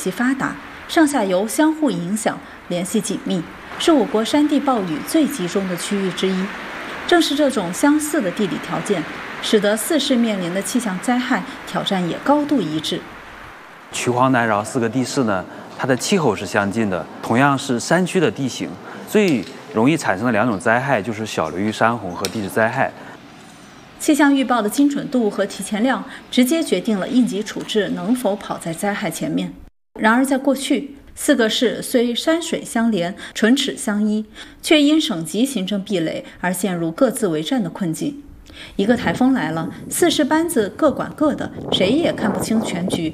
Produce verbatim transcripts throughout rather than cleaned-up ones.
机发达，上下游相互影响，联系紧密，是我国山地暴雨最集中的区域之一。正是这种相似的地理条件，使得四市面临的气象灾害挑战也高度一致。 曲黄南饶四个地市呢，它的气候是相近的，同样是山区的地形，最容易产生的两种灾害就是小流域山洪和地质灾害。 气象预报的精准度和提前量直接决定了应急处置能否跑在灾害前面。然而在过去，四个市虽山水相连、唇齿相依，却因省级行政壁垒而陷入各自为战的困境。一个台风来了，四市班子各管各的，谁也看不清全局。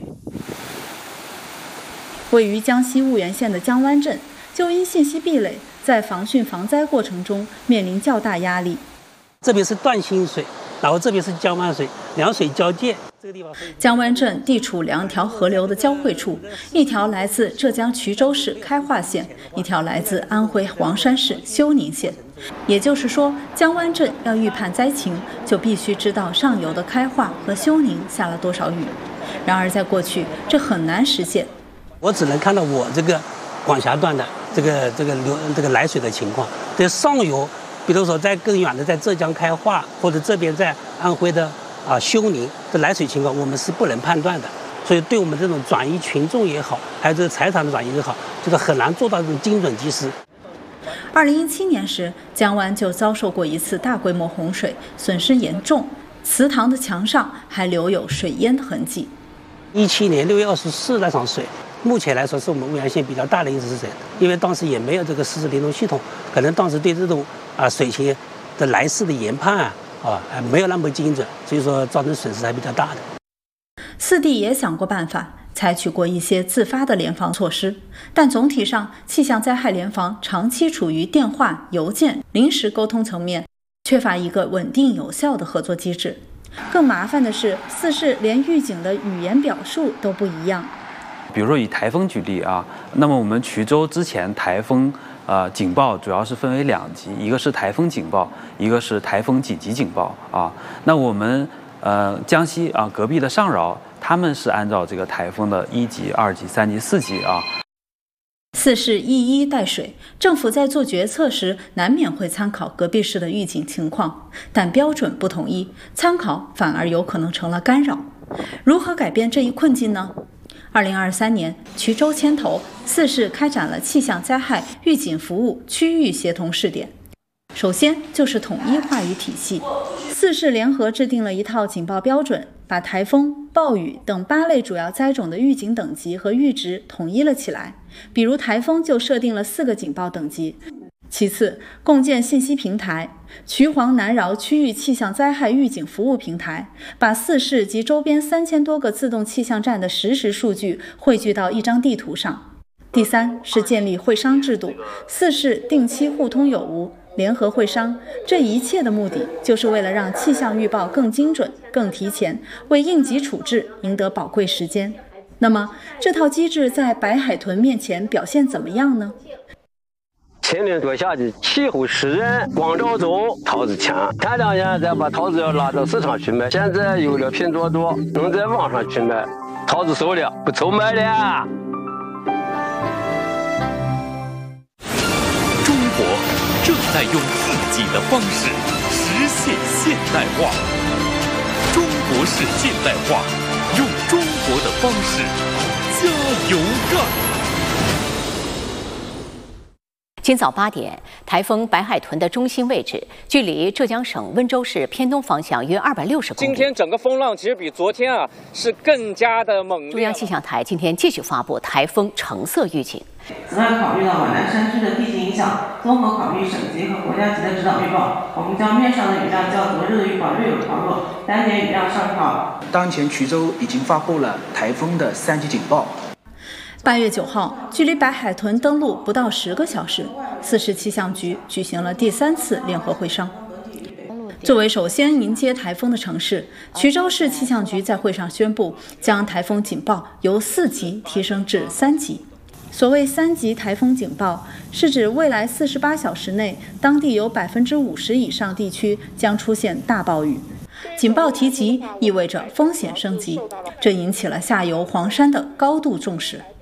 位于江西婺源县的江湾镇，就因信息壁垒，在防汛防灾过程中面临较大压力。 这边是断心水，然后这边是江湾水，两水交界。这个地方江湾镇地处两条河流的交汇处，一条来自浙江衢州市开化县，一条来自安徽黄山市休宁县。也就是说，江湾镇要预判灾情，就必须知道上游的开化和休宁下了多少雨。然而在过去，这很难实现。 我只能看到我这个管辖段的这个这个流这个来水的情况，在上游。比如说，在更远的，在浙江开化，或者这边在安徽的啊休宁的来水情况，我们是不能判断的。所以，对我们这种转移群众也好，还有这个财产的转移也好，就是很难做到这种精准及时。 二零一七年时，江湾就遭受过一次大规模洪水，损失严重，祠堂的墙上还留有水淹的痕迹。 一七年六月二十四那场水。目前来说，是我们婺源县比较大的一次水，因为当时也没有这个实时联动系统，可能当时对这种啊水情的来势的研判啊啊没有那么精准，所以说造成损失还比较大的。 四地也想过办法，采取过一些自发的联防措施，但总体上，气象灾害联防长期处于电话、邮件、临时沟通层面，缺乏一个稳定有效的合作机制。更麻烦的是，四市连预警的语言表述都不一样。 比如说以台风举例啊，那么我们衢州之前台风呃警报主要是分为两级，一个是台风警报，一个是台风紧急警报啊。那我们呃江西啊隔壁的上饶，他们是按照这个台风的一级、二级、三级、四级啊。 四市一一带水，政府在做决策时难免会参考隔壁市的预警情况，但标准不统一，参考反而有可能成了干扰。如何改变这一困境呢？二零二三年，衢州牵头，四市开展了气象灾害预警服务区域协同试点。首先就是统一话语体系，四市联合制定了一套警报标准，把台风、暴雨等八类主要灾种的预警等级和阈值统一了起来。比如台风就设定了四个警报等级。其次，共建信息平台，衢黄南饶区域气象灾害预警服务平台，把四市及周边三千多个自动气象站的实时数据汇聚到一张地图上。第三是建立会商制度，四市定期互通有无，联合会商，这一切的目的就是为了让气象预报更精准、更提前，为应急处置赢得宝贵时间。那么，这套机制在白海豚面前表现怎么样呢？ 前年多夏季，气候湿润，光照足，桃子强。前两年再把桃子要拉到市场去卖，现在有了拼多多，能在网上去卖，桃子熟了，不愁卖了。 中国正在用自己的方式实现现代化。中国式现代化，用中国的方式加油干。 今早八点，台风白海豚的中心位置距离浙江省温州市偏东方向约二百六十公里。 今天整个风浪其实比昨天啊是更加的猛烈。 中央气象台今天继续发布台风橙色预警。 此外，考虑到皖南山区的地形影响，综合考虑省级和国家级的指导预报，我们将面上的雨量较昨日的预报略有调弱，单点雨量上调。 当前衢州已经发布了台风的三级警报。 八月九号，距离白海豚登陆不到十个小时，四市气象局举行了第三次联合会商。作为首先迎接台风的城市，衢州市气象局在会上宣布，将台风警报由四级提升至三级。所谓三级台风警报，是指未来四十八小时内，当地有百分之五十以上地区将出现大暴雨。警报提级意味着风险升级，这引起了下游黄山的高度重视。